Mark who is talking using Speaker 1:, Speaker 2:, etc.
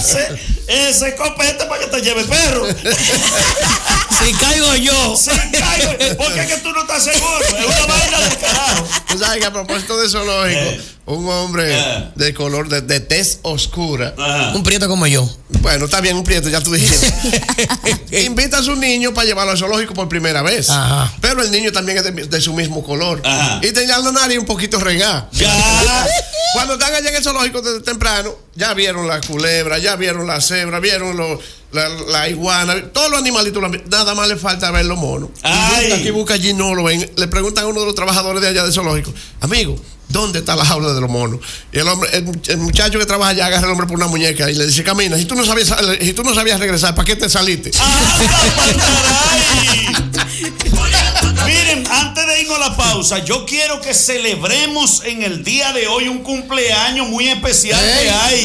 Speaker 1: ese copete para que te lleve perro.
Speaker 2: Si caigo yo.
Speaker 1: Si caigo, porque es que tú no estás seguro. Es una vaina del carajo.
Speaker 3: Tú sabes que a propósito de zoológico, un hombre de color de tez oscura,
Speaker 2: un prieto como yo.
Speaker 3: Bueno, está bien, un prieto, ya tú dijiste. Invita a su niño para llevarlo al zoológico por primera vez.
Speaker 2: Ajá.
Speaker 3: Pero el niño también es de su mismo color.
Speaker 1: Ajá.
Speaker 3: Y tenía la nariz un poquito regada.
Speaker 1: Ya.
Speaker 3: Cuando están allá en el zoológico desde temprano, ya vieron la culebra, ya vieron la cebra, vieron la iguana, todos los animalitos, nada más le falta ver los monos. Aquí busca allí, no lo ven. Le preguntan a uno de los trabajadores de allá del zoológico, amigo, ¿dónde está la jaula de los monos? Y el muchacho que trabaja allá agarra al hombre por una muñeca y le dice, camina, si tú no sabías regresar, ¿para qué te saliste?
Speaker 1: Miren, antes de irnos a la pausa, yo quiero que celebremos en el día de hoy un cumpleaños muy especial que hay.